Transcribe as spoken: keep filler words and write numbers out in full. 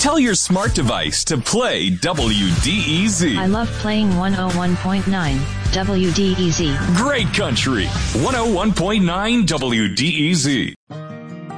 Tell your smart device to play W D E Z. I love playing one oh one point nine W D E Z. Great country. one oh one point nine W D E Z.